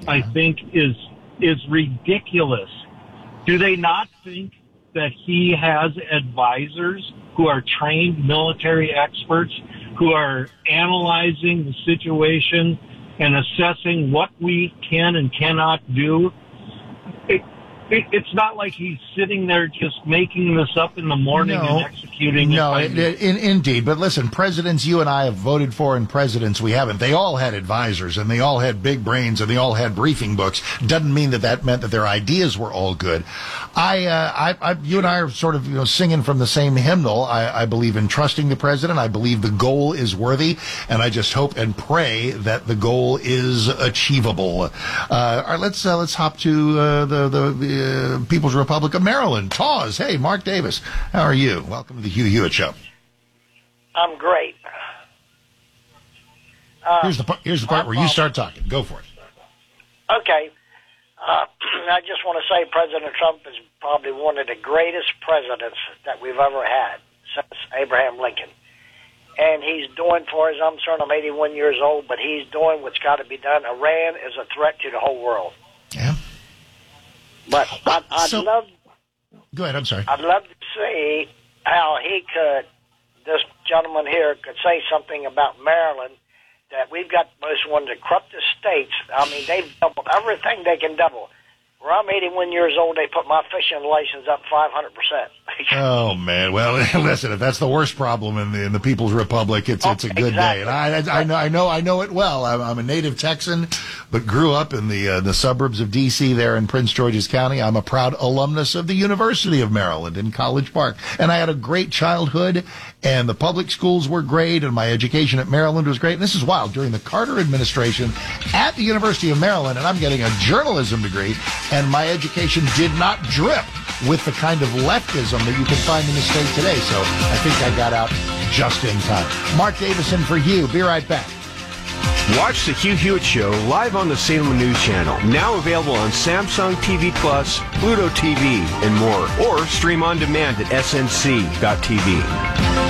I think, is ridiculous. Do they not think that he has advisors who are trained military experts who are analyzing the situation and assessing what we can and cannot do? It's not like he's sitting there just making this up in the morning and executing it. No, indeed. But listen, presidents you and I have voted for and presidents we haven't. They all had advisors and they all had big brains and they all had briefing books. Doesn't mean that meant that their ideas were all good. You and I are sort of singing from the same hymnal. I believe in trusting the president. I believe the goal is worthy, and I just hope and pray that the goal is achievable. All right, let's hop to the People's Republic of Maryland. Tawes, hey, Mark Davis, how are you? Welcome to the Hugh Hewitt Show. I'm great. Here's the part where you start talking. Go for it. Okay. I just want to say President Trump is probably one of the greatest presidents that we've ever had since Abraham Lincoln. And he's doing, for his, I'm sorry, I'm 81 years old, but he's doing what's got to be done. Iran is a threat to the whole world. Yeah. But I'd love... Go ahead, I'm sorry. I'd love to see how this gentleman here could say something about Maryland, that we've got most one of the corruptest states. I mean, they've doubled everything they can double. Where I'm 81 years old, they put my fishing license up 500%. Oh man! Well, listen, if that's the worst problem in the People's Republic, it's a good day, and I know it well. I'm a native Texan, but grew up in the suburbs of D.C. there in Prince George's County. I'm a proud alumnus of the University of Maryland in College Park, and I had a great childhood. And the public schools were great, and my education at Maryland was great. And this is wild. During the Carter administration at the University of Maryland, and I'm getting a journalism degree, and my education did not drip with the kind of leftism that you can find in the state today. So I think I got out just in time. Mark Davison for Hugh. Be right back. Watch the Hugh Hewitt Show live on the Salem News Channel. Now available on Samsung TV Plus, Pluto TV, and more. Or stream on demand at snc.tv.